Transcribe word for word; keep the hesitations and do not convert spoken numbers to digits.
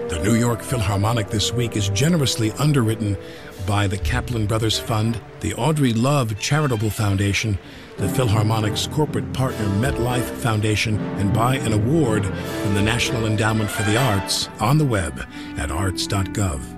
The New York Philharmonic this week is generously underwritten by the Kaplan Brothers Fund, the Audrey Love Charitable Foundation, the Philharmonic's corporate partner MetLife Foundation, and by an award from the National Endowment for the Arts on the web at arts dot gov.